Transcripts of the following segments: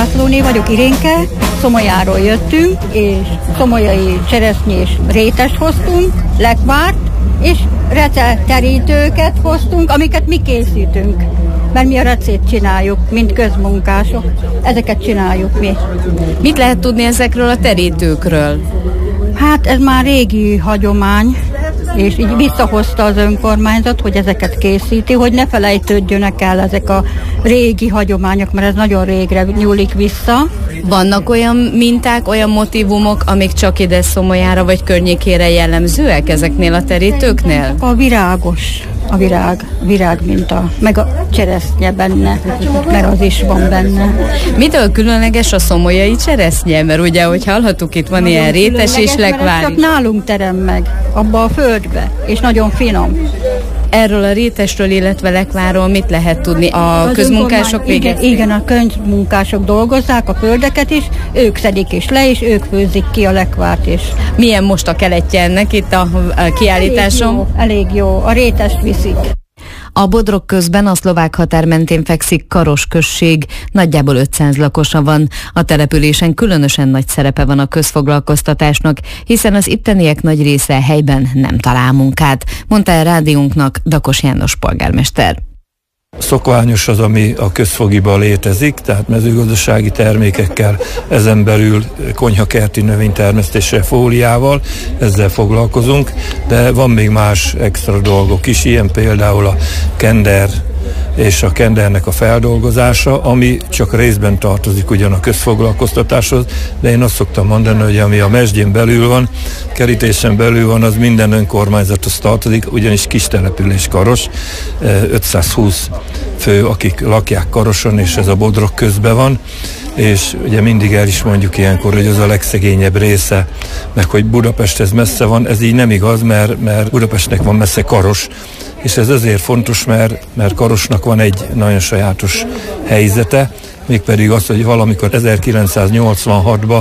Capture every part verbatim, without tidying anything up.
Lászlóné vagyok, Irénke, Szomolyáról jöttünk, és szomolyai cseresznyés rétest hoztunk, lekvárt, és receterítőket hoztunk, amiket mi készítünk. Mert mi a recét csináljuk, mint közmunkások. Ezeket csináljuk mi. Mit lehet tudni ezekről a terítőkről? Hát ez már régi hagyomány, és így visszahozta az önkormányzat, hogy ezeket készíti, hogy ne felejtődjönek el ezek a régi hagyományok, mert ez nagyon régre nyúlik vissza. Vannak olyan minták, olyan motívumok, amik csak ide Szomolyára vagy környékére jellemzőek ezeknél a terítőknél? A virágos, a virág, virág minta, meg a cseresznye benne, mert az is van benne. Mitől különleges a szomolyai cseresznye? Mert ugye, hogy hallhattuk, itt van nagyon ilyen rétes és lekvár. Csak nálunk terem meg, abba a földbe, és nagyon finom. Erről a rétesről, illetve lekvárról mit lehet tudni? A az közmunkások végezték? Igen, igen, a közmunkások dolgozzák a földeket is, ők szedik is le, és ők főzik ki a lekvárt is. Milyen most a keletje ennek itt a kiállításon? Elég jó, elég jó. A rétest viszik. A Bodrog közben a szlovák határ mentén fekszik Karos község, nagyjából ötszáz lakosa van. A településen különösen nagy szerepe van a közfoglalkoztatásnak, hiszen az itteniek nagy része helyben nem talál munkát, mondta el rádiónknak Dakos János polgármester. Szokványos az, ami a közfogiban létezik, tehát mezőgazdasági termékekkel, ezen belül konyhakerti növénytermesztéssel, fóliával, ezzel foglalkozunk, de van még más extra dolgok is, ilyen például a kender és a kendernek a feldolgozása, ami csak részben tartozik ugyan a közfoglalkoztatáshoz, de én azt szoktam mondani, hogy ami a mesdjén belül van, kerítésen belül van, az minden önkormányzathoz tartozik, ugyanis kis település Karos, ötszázhúsz fő, akik lakják Karoson, és ez a Bodrog közben van, és ugye mindig el is mondjuk ilyenkor, hogy az a legszegényebb része, meg hogy Budapest ez messze van, ez így nem igaz, mert, mert Budapestnek van messze Karos, és ez azért fontos, mert, mert Karosnak van egy nagyon sajátos helyzete, mégpedig az, hogy valamikor ezerkilencszáznyolcvanhatban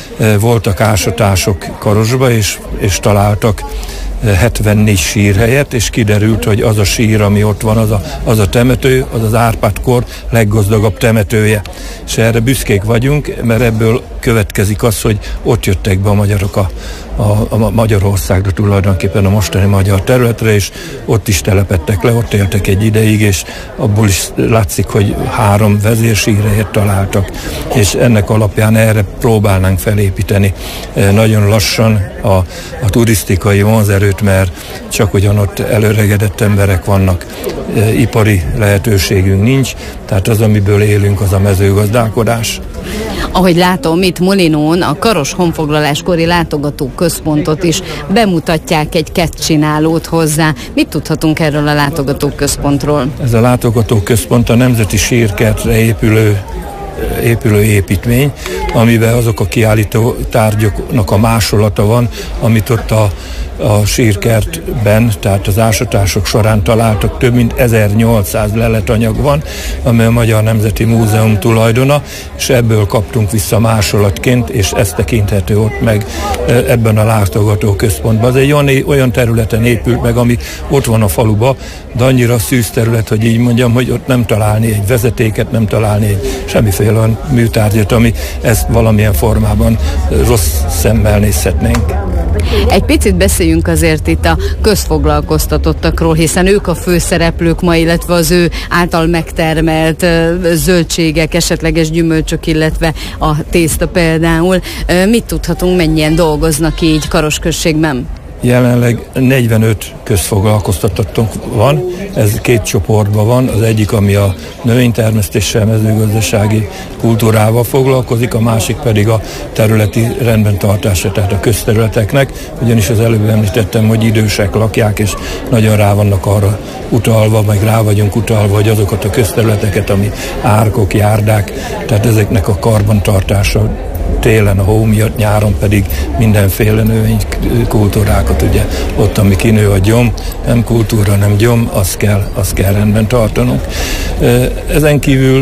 voltak ásatások Karosba, és, és találtak hetvennégy sírhelyet, és kiderült, hogy az a sír, ami ott van, az a, az a temető, az az Árpád-kor leggazdagabb temetője. És erre büszkék vagyunk, mert ebből következik az, hogy ott jöttek be a magyarok a, a, a Magyarországra, tulajdonképpen a mostani magyar területre, és ott is telepedtek le, ott éltek egy ideig, és abból is látszik, hogy három vezérsírhelyet találtak, és ennek alapján erre próbálnánk felépíteni nagyon lassan a, a turisztikai vonzerőt, mert csak ugyan ott előregedett emberek vannak, e, ipari lehetőségünk nincs, tehát az, amiből élünk, az a mezőgazdálkodás. Ahogy látom, itt Molinón a Karos honfoglaláskori látogató központot is bemutatják, egy kettcsinálót hozzá. Mit tudhatunk erről a látogató központról? Ez a látogató központ a Nemzeti Sírkertre épülő épülő építmény, amiben azok a kiállító tárgyaknak a másolata van, amit ott a, a sírkertben, tehát az ásatások során találtak, több mint ezernyolcszáz leletanyag van, amely a Magyar Nemzeti Múzeum tulajdona, és ebből kaptunk vissza másolatként, és ez tekinthető ott meg ebben a látogató központban. Ez egy olyan, olyan területen épült meg, ami ott van a faluba, de annyira szűz terület, hogy így mondjam, hogy ott nem találni egy vezetéket, nem találni egy semmiféle olyan műtárgyat, ami ezt valamilyen formában rossz szemmel nézhetnénk. Egy picit beszéljünk azért itt a közfoglalkoztatottakról, hiszen ők a főszereplők ma, illetve az ő által megtermelt zöldségek, esetleges gyümölcsök, illetve a tészta például. Mit tudhatunk, mennyien dolgoznak így Karos községben? Jelenleg negyvenöt közfoglalkoztatottunk van, ez két csoportban van, az egyik, ami a növénytermesztéssel, mezőgazdasági kultúrával foglalkozik, a másik pedig a területi rendben tartása, tehát a közterületeknek, ugyanis az előbb említettem, hogy idősek lakják, és nagyon rá vannak arra utalva, meg rá vagyunk utalva, hogy azokat a közterületeket, ami árkok, járdák, tehát ezeknek a karbantartása télen a hó miatt, nyáron pedig mindenféle növénykultúrákat, ugye ott, ami kinő a gyom, nem kultúra, nem gyom, azt kell, azt kell rendben tartanunk. Ezen kívül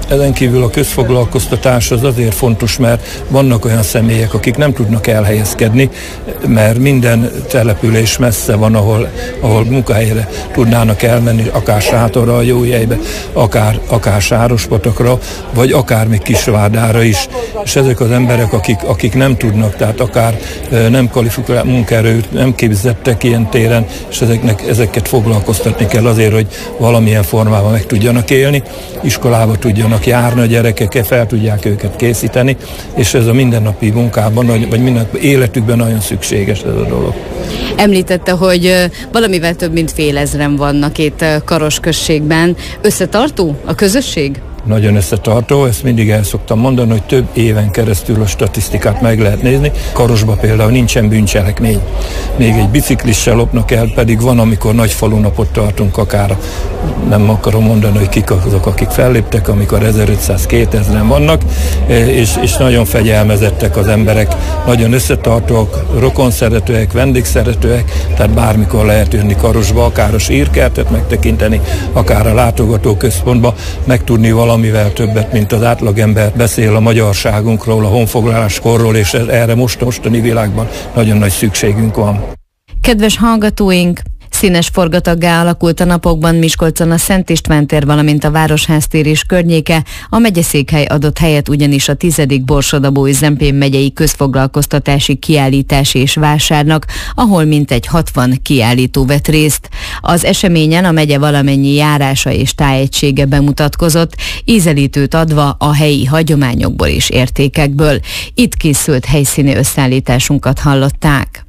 Ezen kívül a közfoglalkoztatás az azért fontos, mert vannak olyan személyek, akik nem tudnak elhelyezkedni, mert minden település messze van, ahol, ahol munkahelyre tudnának elmenni, akár Sátorra, a Jóhelybe, akár, akár Sárospatakra, vagy akár még Kisvárdára is. És ezek az emberek, akik, akik nem tudnak, tehát akár nem kvalifikált munkaerőt, nem képzettek ilyen téren, és ezeknek, ezeket foglalkoztatni kell azért, hogy valamilyen formában meg tudjanak élni, iskolába tudjanak járni a gyerekek, fel tudják őket készíteni, és ez a mindennapi munkában, vagy mindennapi életükben nagyon szükséges ez a dolog. Említette, hogy valamivel több mint fél ezren vannak itt Karos községben. Összetartó a közösség? Nagyon összetartó, ezt mindig el szoktam mondani, hogy több éven keresztül a statisztikát meg lehet nézni. Karosban például nincsen bűncselekmény. Még egy biciklissel lopnak el, pedig van, amikor nagy falunapot tartunk, akár nem akarom mondani, hogy kik azok, akik felléptek, amikor ezerötszáz-kétezren vannak, és, és nagyon fegyelmezettek az emberek, nagyon összetartóak, rokonszeretőek, vendégszeretőek, tehát bármikor lehet jönni Karosba, akár a sírkertet megtekinteni, akár a látogatóközpontba, megtudni valamivel többet, mint az átlagember beszél a magyarságunkról, a honfoglaláskorról, és erre most mostani világban nagyon nagy szükségünk van. Kedves hallgatóink! Színes forgataggá alakult a napokban Miskolcon a Szent István tér, valamint a Városháztér és környéke, a megyeszékhely adott helyet ugyanis a tizedik Borsod-Abaúj-Zempén megyei közfoglalkoztatási kiállítási és vásárnak, ahol mintegy hatvan kiállító vett részt. Az eseményen a megye valamennyi járása és tájegysége bemutatkozott, ízelítőt adva a helyi hagyományokból és értékekből. Itt készült helyszíni összeállításunkat hallották.